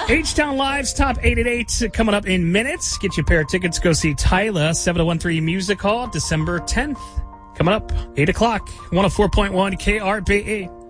H-Town Live's Top 8 at 8 coming up in minutes. Get you a pair of tickets. Go see Tyla, 7013 Music Hall, December 10th. Coming up, 8 o'clock, 104.1 KRBE.